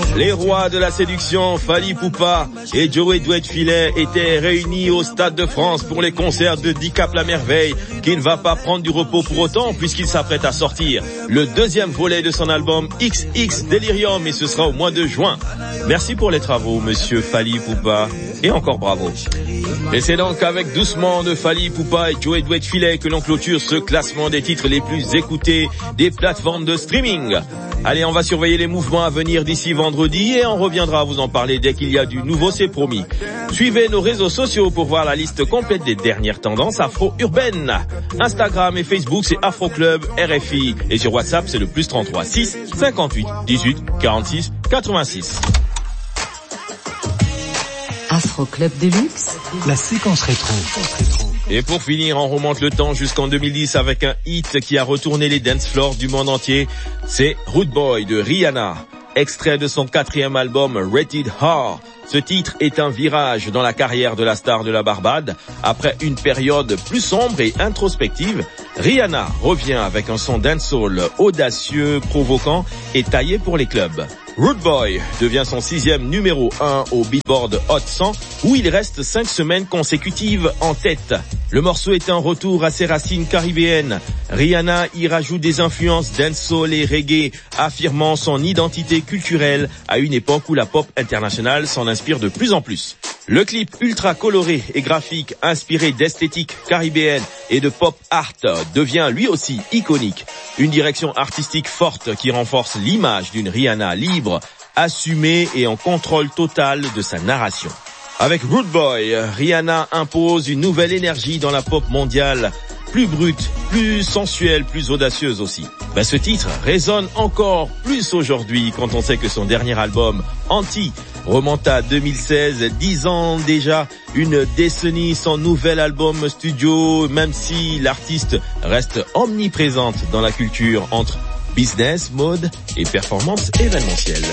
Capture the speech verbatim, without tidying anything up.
Les rois de la séduction, Fally Ipupa et Joey Douet-Filet étaient réunis au Stade de France pour les concerts de Dicap la Merveille, qui ne va pas prendre du repos pour autant puisqu'il s'apprête à sortir le deuxième volet de son album X X Delirium, et ce sera au mois de juin. Merci pour les travaux, monsieur Fally Ipupa, et encore bravo. Et c'est donc avec Doucement de Fally Ipupa et Joey Douet-Filet que l'on clôture ce classement des titres les plus écoutés des plateformes de streaming. Allez, on va surveiller les mouvements à venir d'ici vendredi et on reviendra vous en parler dès qu'il y a du nouveau, c'est promis. Suivez nos réseaux sociaux pour voir la liste complète des dernières tendances afro-urbaines. Instagram et Facebook, c'est Afro Club R F I. Et sur WhatsApp, c'est le plus trente-trois six cinquante-huit dix-huit quarante-six quatre-vingt-six. Afro Club de luxe, la séquence rétro. Et pour finir, on remonte le temps jusqu'en deux mille dix avec un hit qui a retourné les dance floors du monde entier. C'est Rude Boy de Rihanna, extrait de son quatrième album Rated R. Ce titre est un virage dans la carrière de la star de la Barbade. Après une période plus sombre et introspective, Rihanna revient avec un son dancehall audacieux, provoquant et taillé pour les clubs. Rude Boy devient son sixième numéro un au Billboard Hot cent, où il reste cinq semaines consécutives en tête. Le morceau est un retour à ses racines caribéennes. Rihanna y rajoute des influences dancehall et reggae, affirmant son identité culturelle à une époque où la pop internationale s'en inspire de plus en plus. Le clip ultra coloré et graphique, inspiré d'esthétique caribéenne et de pop art, devient lui aussi iconique. Une direction artistique forte qui renforce l'image d'une Rihanna libre, assumée et en contrôle total de sa narration. Avec Rude Boy, Rihanna impose une nouvelle énergie dans la pop mondiale, plus brute, plus sensuelle, plus audacieuse aussi. Ben, ce titre résonne encore plus aujourd'hui quand on sait que son dernier album, Anti, remonte à deux mille seize, dix ans déjà, une décennie sans nouvel album studio, même si l'artiste reste omniprésente dans la culture entre business, mode et performance événementielle.